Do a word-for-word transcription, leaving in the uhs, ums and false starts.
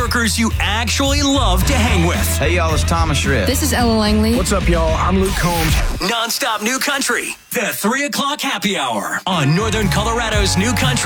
coworkers you actually love to hang with. Hey, y'all, it's Thomas Shrift. This is Ella Langley. What's up, y'all? I'm Luke Combs. Non-stop New Country. The three o'clock happy hour on Northern Colorado's New Country.